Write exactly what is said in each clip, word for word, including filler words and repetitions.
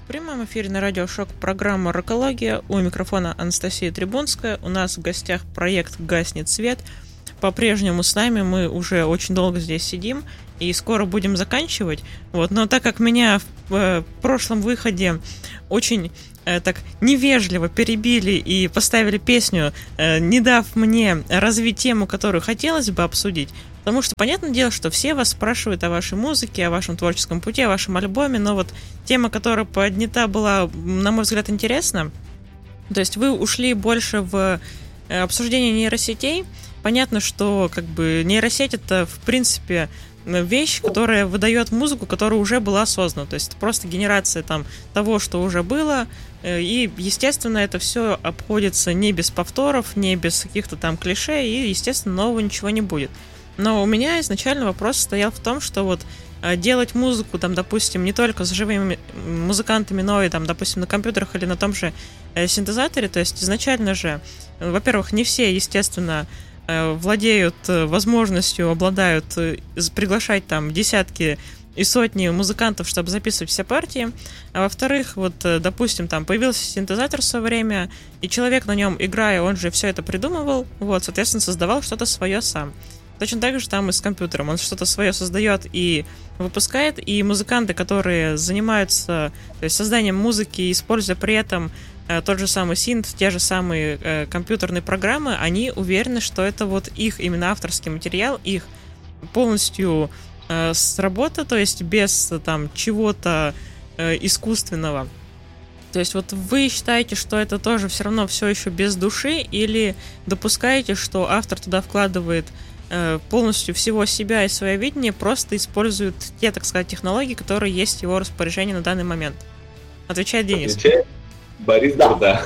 В прямом эфире на Радио Шок программа «Рокология». У микрофона Анастасия Трибунская. У нас в гостях проект «Гаснет свет». По-прежнему с нами, мы уже очень долго здесь сидим и скоро будем заканчивать. Вот. Но так как меня в э, прошлом выходе очень э, так невежливо перебили и поставили песню, э, не дав мне развить тему, которую хотелось бы обсудить, потому что, понятное дело, что все вас спрашивают о вашей музыке, о вашем творческом пути, о вашем альбоме, но вот тема, которая поднята, была, на мой взгляд, интересна. То есть вы ушли больше в обсуждение нейросетей. Понятно, что как бы нейросеть — это, в принципе, вещь, которая выдает музыку, которая уже была создана. То есть это просто генерация там того, что уже было. И, естественно, это все обходится не без повторов, не без каких-то там клише, и, естественно, нового ничего не будет. Но у меня изначально вопрос стоял в том, что вот делать музыку, там, допустим, не только с живыми музыкантами, но и, там, допустим, на компьютерах или на том же синтезаторе. То есть изначально же, во-первых, не все, естественно, владеют возможностью, обладают приглашать там десятки и сотни музыкантов, чтобы записывать все партии. А во-вторых, вот, допустим, там появился синтезатор в свое время, и человек на нем, играя, он же все это придумывал, вот, соответственно, создавал что-то свое сам. Точно так же там и с компьютером. Он что-то свое создает и выпускает, и музыканты, которые занимаются, то есть, созданием музыки, используя при этом э, тот же самый синт, те же самые э, компьютерные программы, они уверены, что это вот их именно авторский материал, их полностью э, с работы, то есть без там чего-то э, искусственного. То есть вот вы считаете, что это тоже все равно все еще без души, или допускаете, что автор туда вкладывает полностью всего себя и свое видение, просто используют те, так сказать, технологии, которые есть в его распоряжении на данный момент? Отвечает Денис. Отвечает Борис Бурда.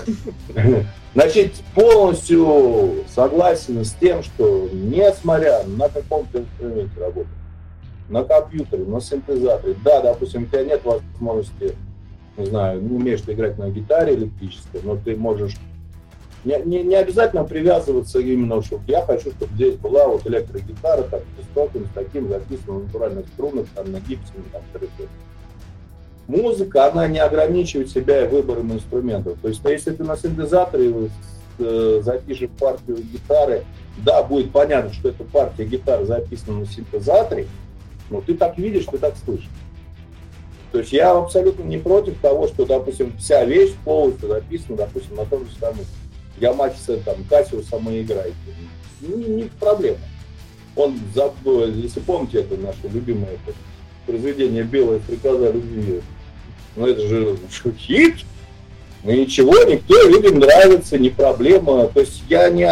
Значит, полностью согласен с тем, что несмотря на каком-то инструменте работать, на компьютере, на синтезаторе, да, допустим, у тебя нет возможности, не знаю, не умеешь ты играть на гитаре электрической, но ты можешь Не, не, не обязательно привязываться именно, что я хочу, чтобы здесь была вот электрогитара, так, с током, с таким записанным на натуральных струнах, там, на гипсе, там, трясет. Музыка, она не ограничивает себя выбором инструментов. То есть, если ты на синтезаторе э, запишешь партию гитары, да, будет понятно, что эта партия гитары записана на синтезаторе, но ты так видишь, ты так слышишь. То есть я абсолютно не против того, что, допустим, вся вещь полностью записана, допустим, на том же самом Ямахе, там, Кассио сама играет. Не, не проблема. Он, если помните, это наше любимое это, произведение «Белая стрекоза любви». Ну это же хит. Ну ничего, никто, людям нравится, не проблема. То есть я не,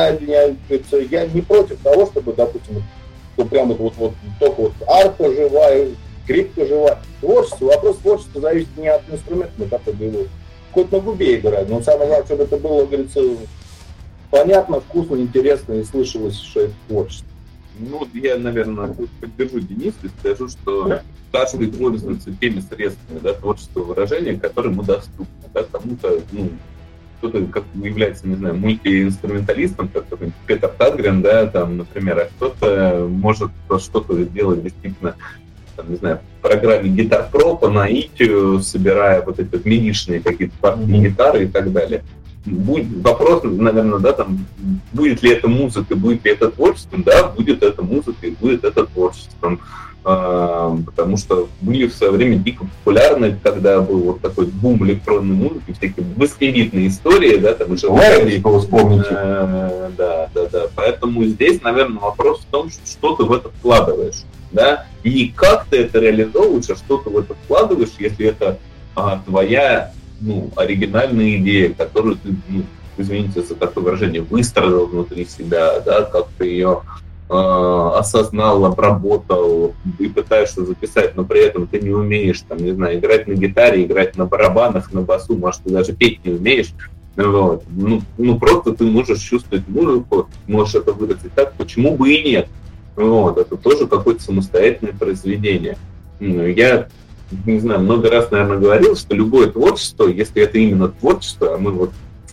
не, я не против того, чтобы, допустим, то прямо вот, вот, только вот арфа живая, скрипка живая. Творчество, вопрос творчества зависит не от инструмента, на который его хоть на губе играть, но самое главное, чтобы это было, говорится, понятно, вкусно, интересно и слышалось, что это творчество. Ну, я, наверное, поддержу Дениса и скажу, что каждый пользуется теми средствами, да, творческого выражения, которые ему доступны. Да, кому-то, ну, кто-то как является, не знаю, мультиинструменталистом, как Петр Тадгрен, да, там, например, а кто-то может что-то сделать действительно, там, не знаю, в программе Guitar Pro по наитию, собирая вот эти вот мидишные какие-то партии гитары и так далее. Будет вопрос, наверное, да, там, будет ли это музыка, будет ли это творчеством, да, будет это музыка и будет это творчеством. А, потому что были в свое время дико популярны, когда был вот такой бум электронной музыки, всякие высковитные истории, да, там уже... Лайвичка, вспомните. А, да, да, да. Поэтому здесь, наверное, вопрос в том, что, что ты в это вкладываешь, да, и как ты это реализовываешь, а что ты в это вкладываешь, если это а, твоя, ну, оригинальная идея, которую ты, ну, извините за такое выражение, выстроил внутри себя, да, как ты ее э, осознал, обработал и пытаешься записать, но при этом ты не умеешь, там, не знаю, играть на гитаре, играть на барабанах, на басу, может, ты даже петь не умеешь, вот. ну, ну, просто ты можешь чувствовать музыку, можешь это выразить так, почему бы и нет. Вот, это тоже какое-то самостоятельное произведение. Я, не знаю, много раз, наверное, говорил, что любое творчество, если это именно творчество, а мы вот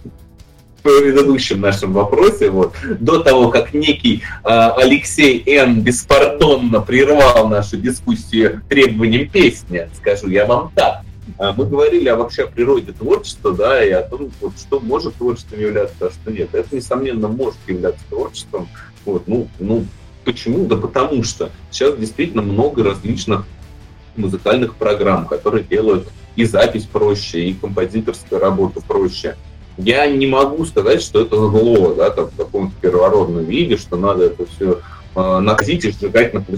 в предыдущем нашем вопросе, вот, до того, как некий э, Алексей Н. беспардонно прервал нашу дискуссию требованием песни, скажу я вам так, Мы говорили о вообще о природе творчества, да, и о том, вот, что может творчеством являться, а что нет. Это, несомненно, может являться творчеством. Вот, ну, ну, почему? Да потому что сейчас действительно много различных музыкальных программ, которые делают и запись проще, и композиторскую работу проще. Я не могу сказать, что это зло, да, там, в каком-то первородном виде, что надо это все э, носить и сжигать на